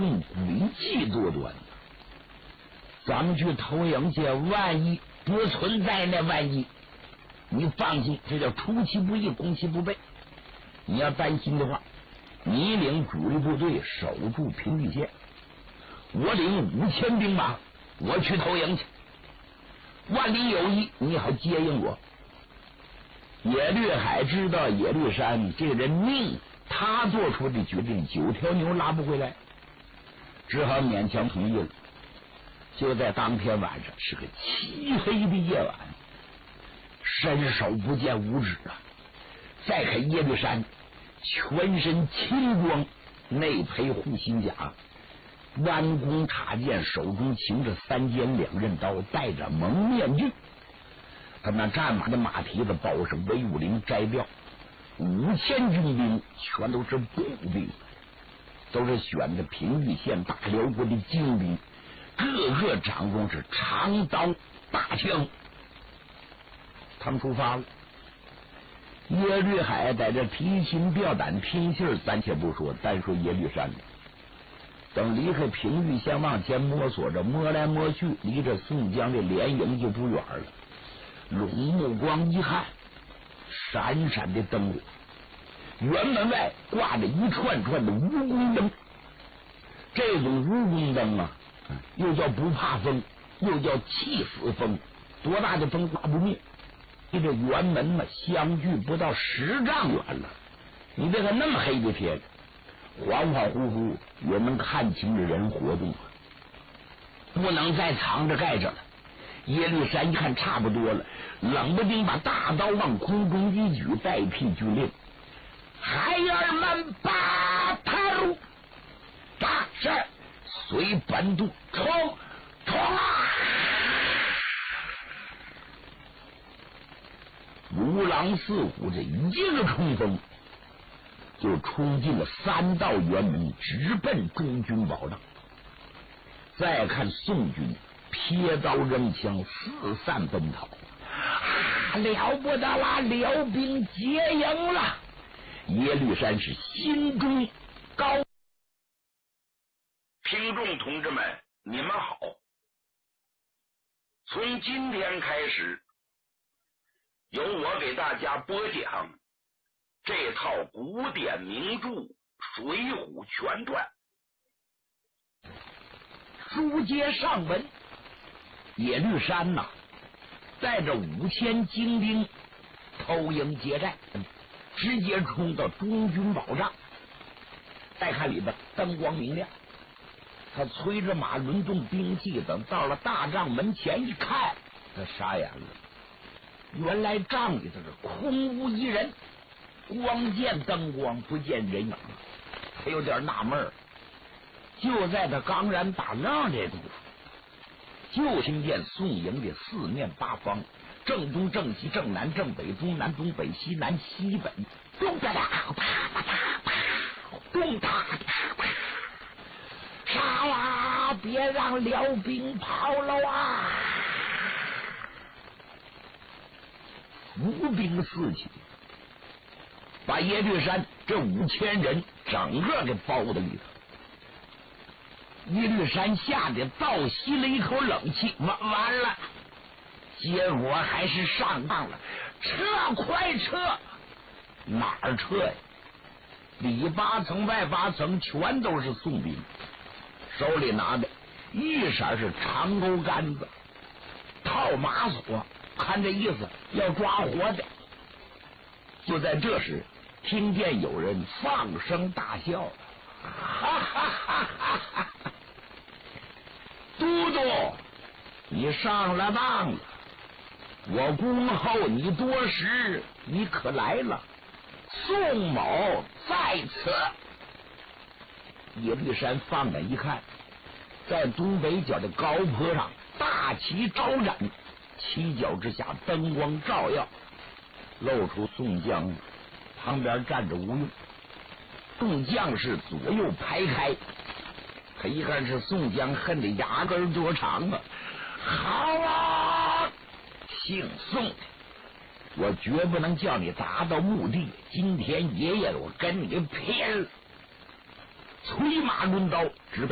用诡计多端。咱们去投影去，万一不存在那万一，你放心，这叫出其不意，攻其不备。你要担心的话，你领主力部队守住平地线，我领5000兵马，我去投营去。万里有一，你好接应我。耶律海知道耶律山这个人命，他做出的决定，9条牛拉不回来，只好勉强同意了。就在当天晚上，是个漆黑的夜晚，伸手不见五指啊！再看耶律山，全身青光，内配护心甲，弯弓插箭，手中擎着3尖2刃刀，戴着蒙面具。他那战马的马蹄子包上威武陵摘掉，5000军兵全都是步兵，都是选的平邑县大辽国的精兵，个个掌中是长刀大枪。他们出发了。耶律海在这提心吊胆拼劲儿，暂且不说，单说耶律山。等离开平邑县往前摸索着，摸来摸去，离着宋江的连营就不远了。拢目光一看，闪闪的灯光，辕门外挂着一串串的蜈蚣灯。这种蜈蚣灯啊，又叫不怕风，又叫气死风，多大的风刮不灭。这辕门嘛，相距不到10丈远了。你别看那么黑的天，恍恍惚惚也能看清这人活动，不能再藏着盖着了。耶律山一看差不多了，冷不丁把大刀往空中一举，代替军令：孩儿们把他入，大是随本督冲啊！如狼似虎，这一个冲锋就冲进了3道辕门，直奔中军保障。再看宋军撇刀扔枪，四散奔逃，了不得了，辽兵结营了。耶律山是心中高。 听众同志们，你们好！从今天开始，由我给大家播讲这套古典名著《水浒全传》。 书接上文，耶律山呐，带着5000精兵偷营劫寨，直接冲到中军保障。再看里边灯光明亮，他催着马轮动兵器，等到了大帐门前一看，他傻眼了。原来帐里头是空无一人，光见灯光不见人影，他有点纳闷儿。就在他刚然打量这地方，就听见宋营的四面八方，正东正西正南正北中南东北西南西北，咚哒哒啪啪啪啪，咚哒啪啪，杀呀！别让辽兵跑了啊！无兵四起，把耶律山这5000人整个给包在里头。耶律山吓得倒吸了一口冷气，完了，结果还是上当了，撤，快撤！哪儿撤呀？里8层外8层全都是宋兵，手里拿的一色是长钩杆子，套马索，看这意思要抓活的。就在这时，听见有人放声大笑，哈哈哈哈哈！都督，你上了当了！我恭候你多时，你可来了。宋某在此。耶律山放眼一看，在东北角的高坡上，大旗招展，旗角之下灯光照耀，露出宋江旁边站着吴用，众将士左右排开。他一看是宋江，恨得牙根多长啊！好啊，姓宋的，我绝不能叫你达到目的。今天爷爷我跟你拼了！催马抡刀直奔